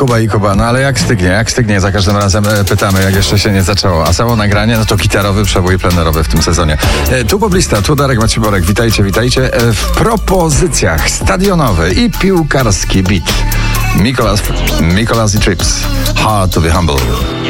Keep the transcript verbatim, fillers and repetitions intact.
Kuba i Kuba, no ale jak stygnie, jak stygnie, za każdym razem e, pytamy, jak jeszcze się nie zaczęło. A samo nagranie, no to gitarowy przebój plenerowy w tym sezonie. E, tu Poblista, tu Darek Maciborek, witajcie, witajcie. E, w propozycjach stadionowy i piłkarski beat. Mikolas, Mikolas i Trips, Hard to be Humble.